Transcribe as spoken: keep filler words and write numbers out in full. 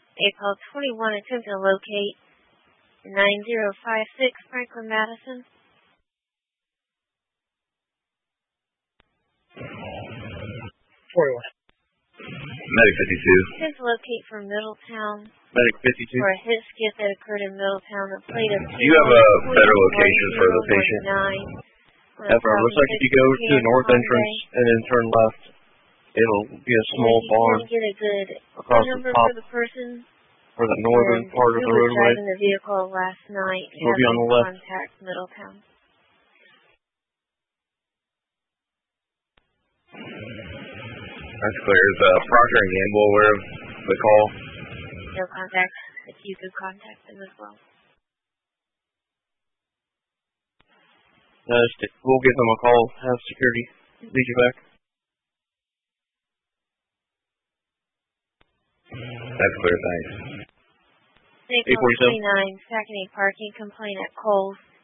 April twenty-one, attempt to locate nine zero five six Franklin Madison. forty-one. Medic fifty-two. Attempt to locate from Middletown. Medic fifty-two. For a hit skip that occurred in Middletown, the plate of Do you have a better location for the patient? Ever. Looks like if you go to the north entrance and then turn left, it'll be a small barn get a good across the number top for the person. for the northern and part of the who was roadway. driving the vehicle last night. It'll be on the left. Contact Middletown. That's clear. Is uh, Procter and Gamble aware of the call? No contact. If you could contact them as well. Uh, we'll give them a call. Have security lead you back. That's clear. Thanks. April twenty-nine, Sackney parking complaint at Kohl's.